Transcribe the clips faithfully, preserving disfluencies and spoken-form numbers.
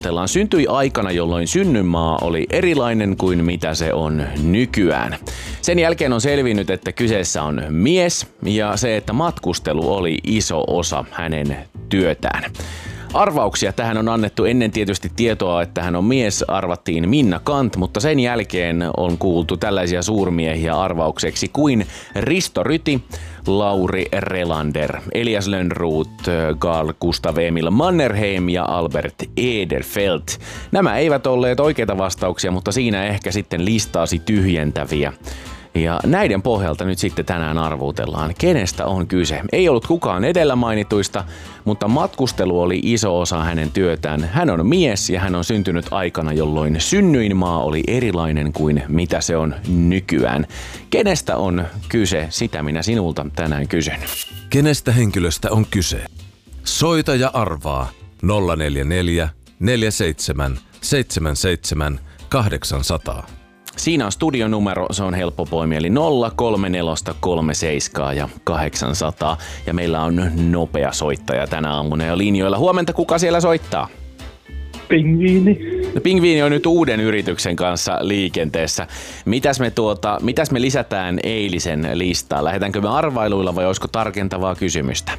arvuutellaan. Syntyi aikana, jolloin synnynmaa oli erilainen kuin mitä se on nykyään. Sen jälkeen on selvinnyt, että kyseessä on mies ja se, että matkustelu oli iso osa hänen työtään. Arvauksia tähän on annettu ennen tietysti tietoa, että hän on mies, arvattiin Minna Kant, mutta sen jälkeen on kuultu tällaisia suurmiehiä arvaukseksi kuin Risto Ryti, Lauri Relander, Elias Lönnroth, Carl Gustav Emil Mannerheim ja Albert Ederfeldt. Nämä eivät olleet oikeita vastauksia, mutta siinä ehkä sitten listaasi tyhjentäviä. Ja näiden pohjalta nyt sitten tänään arvuutellaan, kenestä on kyse. Ei ollut kukaan edellä mainituista, mutta matkustelu oli iso osa hänen työtään. Hän on mies ja hän on syntynyt aikana, jolloin synnyinmaa oli erilainen kuin mitä se on nykyään. Kenestä on kyse? Sitä minä sinulta tänään kysyn. Kenestä henkilöstä on kyse? Soita ja arvaa nolla neljä neljä, neljä seitsemän, seitsemän seitsemän, kahdeksan nolla nolla. Siinä on studionumero, se on helppo poimia, eli nolla kolme neljä kolme seitsemän ja kahdeksan nolla nolla. Ja meillä on nopea soittaja tänä aamuna jo linjoilla. Huomenta, kuka siellä soittaa? Pingviini. No, Pingviini on nyt uuden yrityksen kanssa liikenteessä. Mitäs me, tuota, mitäs me lisätään eilisen listaan? Lähdetäänkö me arvailuilla vai olisiko tarkentavaa kysymystä?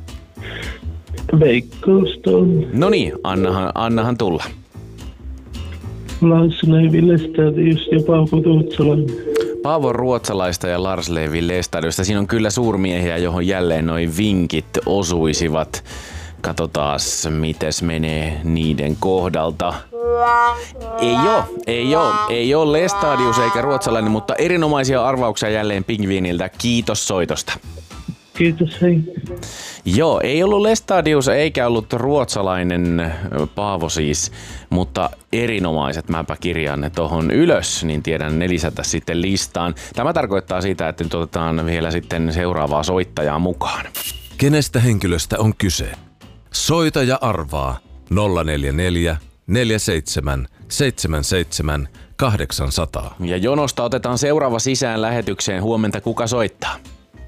Veikkauston. No niin, annahan, annahan tulla. Lars-Levi Lestadius ja Paavo Ruotsalainen. Paavo Ruotsalaista ja Lars-Levi Lestadiusta. Siinä on kyllä suurmiehiä, johon jälleen noin vinkit osuisivat. Katsotaas, mites menee niiden kohdalta. Ei oo, ei oo, ei oo Lestadius eikä Ruotsalainen, mutta erinomaisia arvauksia jälleen Pingviiniltä. Kiitos soitosta. Kiitos, hei. Joo, ei ollut Lestadius eikä ollut Ruotsalainen, Paavo siis, mutta erinomaiset. Mäpä kirjaan ne tohon ylös, niin tiedän ne lisätä sitten listaan. Tämä tarkoittaa sitä, että nyt otetaan vielä sitten seuraavaa soittajaa mukaan. Kenestä henkilöstä on kyse? Soita ja arvaa nolla neljä neljä, neljä seitsemän, seitsemän seitsemän, kahdeksan nolla nolla. Ja jonosta otetaan seuraava sisään lähetykseen. Huomenta, kuka soittaa?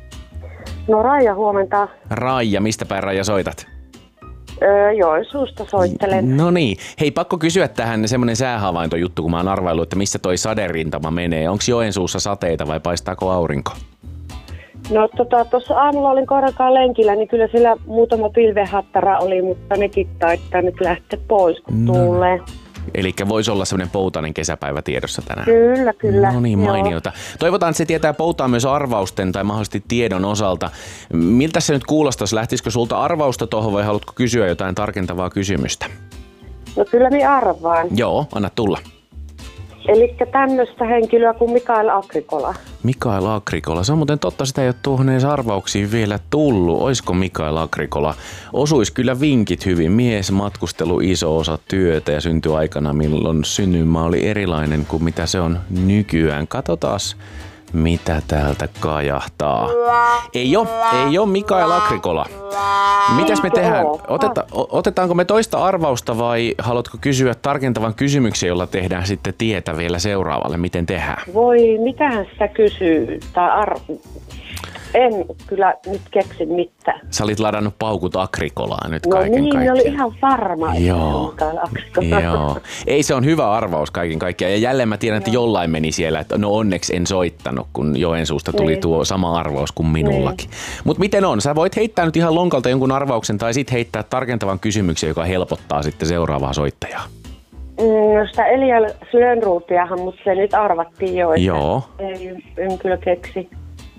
No Raija, huomenta. Raija, mistä päin Raija soitat? Öö, Joensuusta soittelen. No niin. Hei, pakko kysyä tähän semmonen säähavaintojuttu, kun mä oon arvaillut, että missä toi saderintama menee. Onko Joensuussa sateita vai paistaako aurinko? No tota, tuossa aamulla olin kohdakaan lenkillä, niin kyllä siellä muutama pilvehattara oli, mutta nekin taittaa nyt lähteä pois, kun no. tuulee. Elikkä voisi olla semmoinen poutainen kesäpäivä tiedossa tänään. Kyllä, kyllä. No niin, mainiota. Joo. Toivotaan, että se tietää poutaa myös arvausten tai mahdollisesti tiedon osalta. Miltä se nyt kuulostaisi? Lähtisikö sulta arvausta tuohon vai haluatko kysyä jotain tarkentavaa kysymystä? No kyllä minä arvaan. Joo, anna tulla. Elikkä tämmöistä henkilöä kuin Mikael Agrikola. Mikael Agrikola. Se on muuten totta, sitä ei ole tuohon edes arvauksiin vielä tullut. Oisko Mikael Agrikola? Osuisi kyllä vinkit hyvin. Mies, matkustelu, iso osa työtä ja syntyi aikana, milloin synnyinmaa oli erilainen kuin mitä se on nykyään. Katsotaas, mitä täältä kajahtaa. Ei oo, ei oo Mikael Agrikola. Mitäs me tehdään? Oteta, otetaanko me toista arvausta vai haluatko kysyä tarkentavan kysymyksen, jolla tehdään sitten tietä vielä seuraavalle? Miten tehdään? Voi, mitähän sitä kysyy? Tai ar... En kyllä nyt keksi mitään. Sä olit ladannut paukut Agrikolaa nyt no kaiken niin, kaikkiaan. No niin, oli ihan varma, että Joo. Joo. Ei, se on hyvä arvaus kaiken kaikkiaan. Ja jälleen mä tiedän, että jollain meni siellä, että no onneksi en soittanut, kun Joensuusta tuli niin. tuo sama arvaus kuin minullakin. Niin. Mutta miten on? Sä voit heittää nyt ihan lonkalta jonkun arvauksen tai sit heittää tarkentavan kysymyksen, joka helpottaa sitten seuraavaa soittajaa. No sitä Elias Lönnrothiahan, mutta se nyt arvattiin jo. Joo. Ei, en kyllä keksi.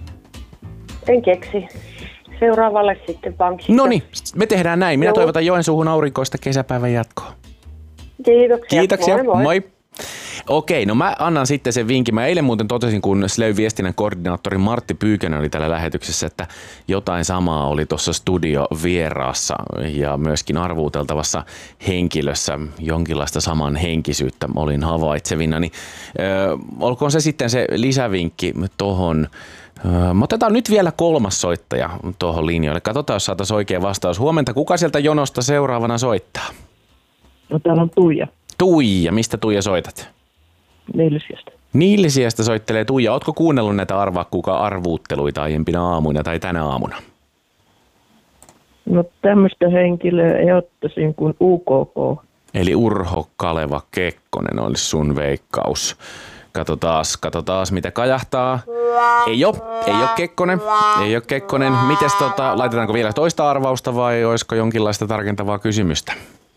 En keksi. Seuraavalle sitten pankki. No niin, me tehdään näin. Minä Joo. toivotan Joensuuhun aurinkoista kesäpäivän jatkoa. Kiitoksia. Kiitoksia. Moi moi. moi. Okei, no mä annan sitten sen vinkin. Mä eilen muuten totesin, kun Slöy-viestinnän koordinaattori Martti Pyykönen oli täällä lähetyksessä, että jotain samaa oli tuossa studiovieraassa ja myöskin arvuuteltavassa henkilössä. Jonkinlaista samanhenkisyyttä olin havaitsevina. Niin, ö, olkoon se sitten se lisävinkki tohon. Mä otetaan nyt vielä kolmas soittaja tuohon linjoille. Katsotaan, jos saataisiin oikea vastaus. Huomenta, kuka sieltä jonosta seuraavana soittaa? No täällä on Tuija. Tuija, mistä Tuija soitat? Nilsiästä. Nilsiästä soittelee Tuija. Ootko kuunnellut näitä arvaa kuka arvuutteluita aiempina aamuina tai tänä aamuna? No tämmöistä henkilöä ehdottaisin kuin U K K. Eli Urho Kaleva Kekkonen olisi sun veikkaus. Katsotaas, katsotaas mitä kajahtaa. Ei oo, ei oo Kekkonen, ei oo Kekkonen. Mites tota, laitetaanko vielä toista arvausta vai olisiko jonkinlaista tarkentavaa kysymystä?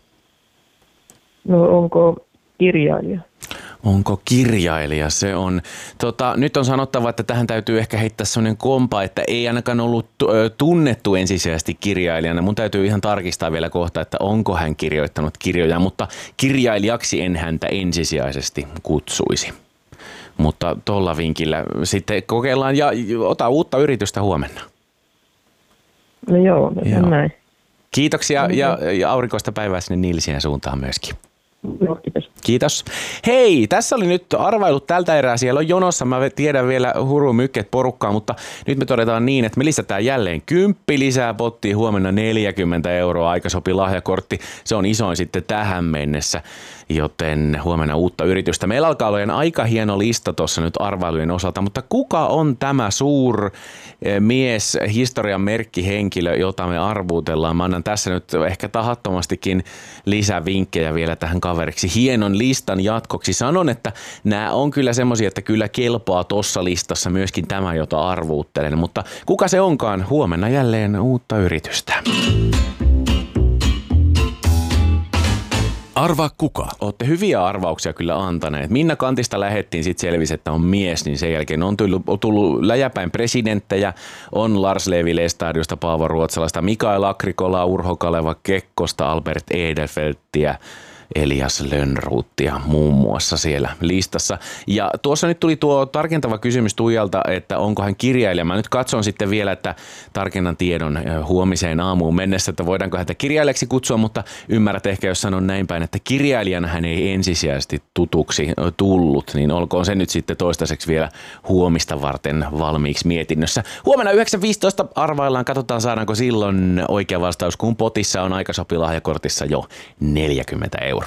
No onko kirjailija? Onko kirjailija? Se on, tota, nyt on sanottava, että tähän täytyy ehkä heittää sellainen kompa, että ei ainakaan ollut tunnettu ensisijaisesti kirjailijana. Mun täytyy ihan tarkistaa vielä kohta, että onko hän kirjoittanut kirjoja, mutta kirjailijaksi en häntä ensisijaisesti kutsuisi. Mutta tuolla vinkillä sitten kokeillaan ja ota uutta yritystä huomenna. No joo, Joo. näin. Kiitoksia ja, ja aurinkoista päivää sinne Nilsien suuntaan myöskin. Joo, kiitos. Kiitos. Hei, tässä oli nyt arvailut tältä erää. Siellä on jonossa, mä tiedän vielä huru mykket porukkaa, mutta nyt me todetaan niin, että me lisätään jälleen kymppi lisää pottiin, huomenna neljäkymmentä euroa, aika sopi lahjakortti. Se on isoin sitten tähän mennessä, joten huomenna uutta yritystä. Meillä alkaa olla aika hieno lista tuossa nyt arvailujen osalta, mutta kuka on tämä suur mies, historian merkkihenkilö, jota me arvuutellaan? Mä annan tässä nyt ehkä tahattomastikin lisävinkkejä vielä tähän kaveriksi hienon listan jatkoksi. Sanon, että nämä on kyllä semmoisia, että kyllä kelpaa tuossa listassa myöskin tämä, jota arvuuttelen. Mutta kuka se onkaan? Huomenna jälleen uutta yritystä. Arvaa kuka? Olette hyviä arvauksia kyllä antaneet. Minna Kantista lähettiin, sitten selvisi, että on mies, niin sen jälkeen on tullut, on tullut läjäpäin presidenttejä, on Lars Levi Lestadiosta, Paavo Ruotsalaista, Mikael Agrikola, Urho Kaleva Kekkosta, Albert Edelfelttiä, Elias Lönnruuttia muun muassa siellä listassa. Ja tuossa nyt tuli tuo tarkentava kysymys Tuijalta, että onko hän kirjailija. Mä nyt katson sitten vielä, että tarkennan tiedon huomiseen aamuun mennessä, että voidaanko häntä kirjailijaksi kutsua, mutta ymmärrät ehkä, jos sanon näin päin, että kirjailijana hän ei ensisijaisesti tutuksi tullut, niin olkoon se nyt sitten toistaiseksi vielä huomista varten valmiiksi mietinnössä. Huomenna yhdeksän viisitoista arvaillaan, katsotaan saadaanko silloin oikea vastaus, kun potissa on aika sopi lahjakortissa jo neljäkymmentä euroa.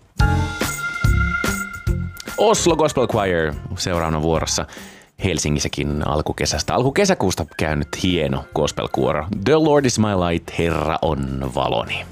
Oslo Gospel Choir seuraavana vuorossa Helsingissäkin alkukesästä. Alkukesäkuusta käynyt hieno gospelkuoro. The Lord is my light, Herra on valoni.